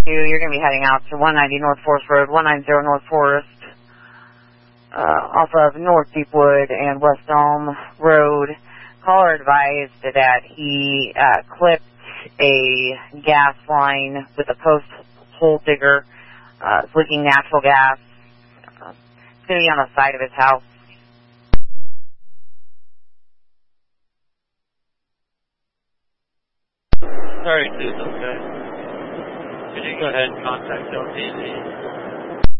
You're going to be heading out to 190 North Forest Road, 190 North Forest, off of North Deepwood and West Elm Road. Caller advised that he clipped a gas line with a post hole digger. It's leaking natural gas. It's going to be on the side of his house. Sorry, Susan. Okay. Could you go ahead and contact LTC?